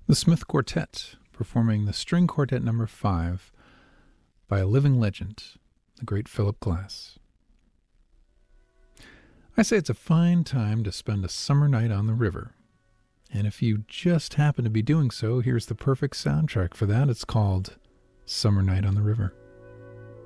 The Smith Quartet, performing the String Quartet number 5 by a living legend, the great Philip Glass. I say it's a fine time to spend a summer night on the river. And if you just happen to be doing so, here's the perfect soundtrack for that. It's called Summer Night on the River.